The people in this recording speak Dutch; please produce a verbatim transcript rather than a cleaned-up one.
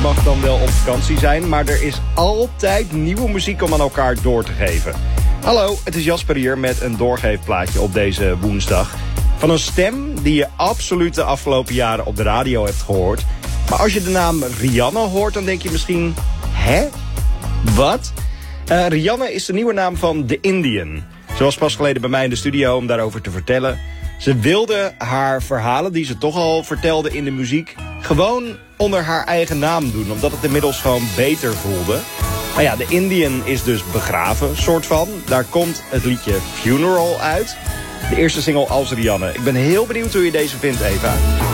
mag dan wel op vakantie zijn, maar er is altijd nieuwe muziek om aan elkaar door te geven. Hallo, het is Jasper hier met een doorgeefplaatje op deze woensdag. Van een stem die je absoluut de afgelopen jaren op de radio hebt gehoord. Maar als je de naam Rihanna hoort, dan denk je misschien, hè? Wat? Uh, Rihanna is de nieuwe naam van The Indian. Ze was pas geleden bij mij in de studio om daarover te vertellen. Ze wilde haar verhalen, die ze toch al vertelde in de muziek, gewoon onder haar eigen naam doen. Omdat het inmiddels gewoon beter voelde. Maar ja, The Indian is dus begraven, soort van. Daar komt het liedje Funeral uit. De eerste single als Rihanna. Ik ben heel benieuwd hoe je deze vindt, Eva.